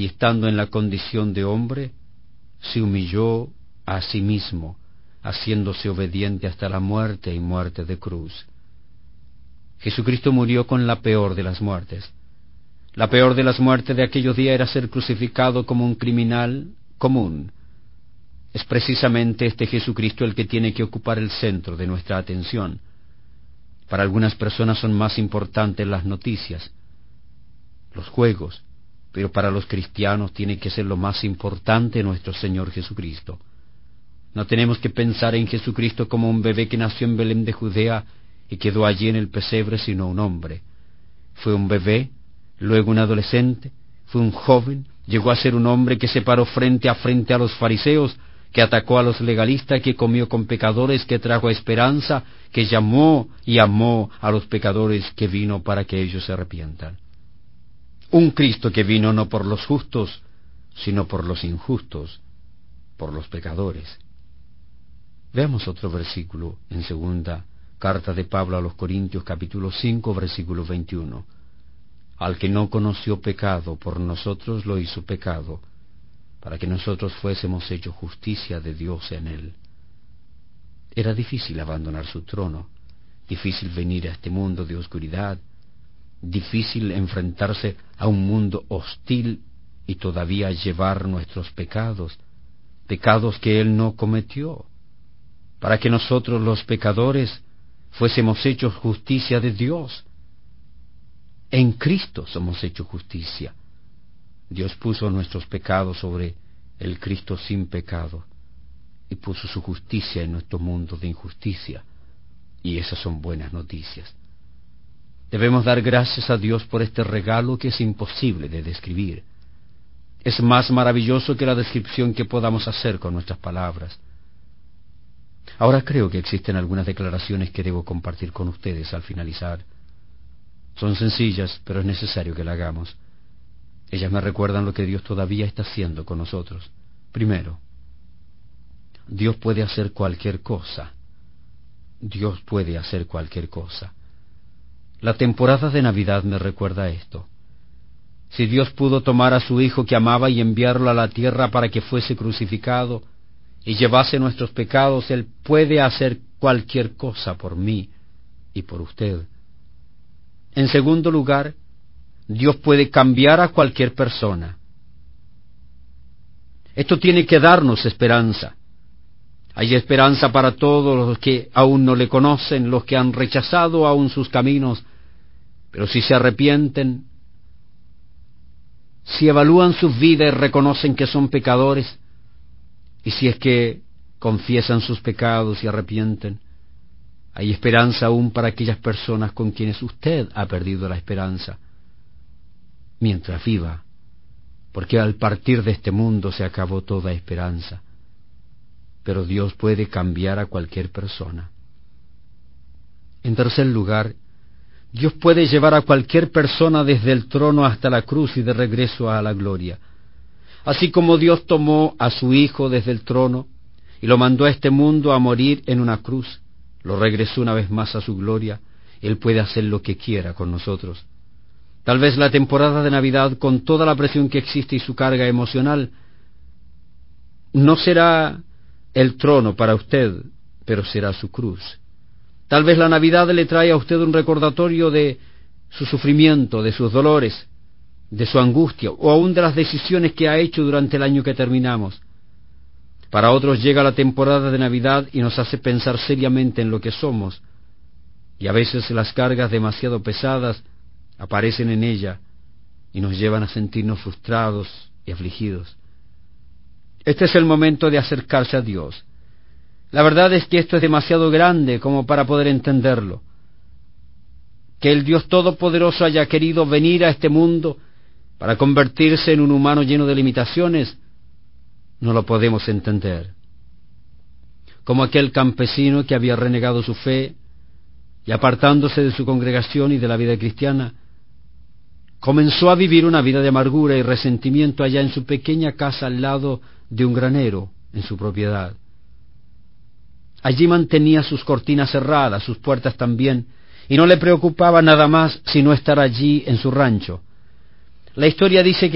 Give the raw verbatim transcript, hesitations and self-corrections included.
y estando en la condición de hombre, se humilló a sí mismo, haciéndose obediente hasta la muerte y muerte de cruz. Jesucristo murió con la peor de las muertes. La peor de las muertes de aquellos días era ser crucificado como un criminal común. Es precisamente este Jesucristo el que tiene que ocupar el centro de nuestra atención. Para algunas personas son más importantes las noticias, los juegos, pero para los cristianos tiene que ser lo más importante nuestro Señor Jesucristo. No tenemos que pensar en Jesucristo como un bebé que nació en Belén de Judea y quedó allí en el pesebre, sino un hombre. Fue un bebé, luego un adolescente, fue un joven, llegó a ser un hombre que se paró frente a frente a los fariseos, que atacó a los legalistas, que comió con pecadores, que trajo esperanza, que llamó y amó a los pecadores, que vino para que ellos se arrepientan. Un Cristo que vino no por los justos, sino por los injustos, por los pecadores. Veamos otro versículo en segunda carta de Pablo a los Corintios, capítulo cinco, versículo veintiuno. Al que no conoció pecado, por nosotros lo hizo pecado, para que nosotros fuésemos hechos justicia de Dios en él. Era difícil abandonar su trono, difícil venir a este mundo de oscuridad, difícil enfrentarse a un mundo hostil y todavía llevar nuestros pecados, pecados que él no cometió, para que nosotros los pecadores fuésemos hechos justicia de Dios. En Cristo somos hechos justicia. Dios puso nuestros pecados sobre el Cristo sin pecado y puso su justicia en nuestro mundo de injusticia, y esas son buenas noticias. Debemos dar gracias a Dios por este regalo que es imposible de describir. Es más maravilloso que la descripción que podamos hacer con nuestras palabras. Ahora creo que existen algunas declaraciones que debo compartir con ustedes al finalizar. Son sencillas, pero es necesario que la hagamos. Ellas me recuerdan lo que Dios todavía está haciendo con nosotros. Primero, Dios puede hacer cualquier cosa. Dios puede hacer cualquier cosa. La temporada de Navidad me recuerda esto. Si Dios pudo tomar a su Hijo que amaba y enviarlo a la tierra para que fuese crucificado y llevase nuestros pecados, Él puede hacer cualquier cosa por mí y por usted. En segundo lugar, Dios puede cambiar a cualquier persona. Esto tiene que darnos esperanza. Hay esperanza para todos los que aún no le conocen, los que han rechazado aún sus caminos, pero si se arrepienten, si evalúan sus vidas y reconocen que son pecadores, y si es que confiesan sus pecados y arrepienten, hay esperanza aún para aquellas personas con quienes usted ha perdido la esperanza, mientras viva, porque al partir de este mundo se acabó toda esperanza. Pero Dios puede cambiar a cualquier persona. En tercer lugar, Dios puede llevar a cualquier persona desde el trono hasta la cruz y de regreso a la gloria. Así como Dios tomó a su Hijo desde el trono y lo mandó a este mundo a morir en una cruz, lo regresó una vez más a su gloria, Él puede hacer lo que quiera con nosotros. Tal vez la temporada de Navidad, con toda la presión que existe y su carga emocional, no será el trono para usted, pero será su cruz. Tal vez la Navidad le trae a usted un recordatorio de su sufrimiento, de sus dolores, de su angustia, o aún de las decisiones que ha hecho durante el año que terminamos. Para otros llega la temporada de Navidad y nos hace pensar seriamente en lo que somos, y a veces las cargas demasiado pesadas aparecen en ella y nos llevan a sentirnos frustrados y afligidos. Este es el momento de acercarse a Dios. La verdad es que esto es demasiado grande como para poder entenderlo. Que el Dios Todopoderoso haya querido venir a este mundo para convertirse en un humano lleno de limitaciones, no lo podemos entender. Como aquel campesino que había renegado su fe y apartándose de su congregación y de la vida cristiana, comenzó a vivir una vida de amargura y resentimiento allá en su pequeña casa al lado de un granero en su propiedad. Allí mantenía sus cortinas cerradas, sus puertas también, y no le preocupaba nada más sino estar allí en su rancho. La historia dice que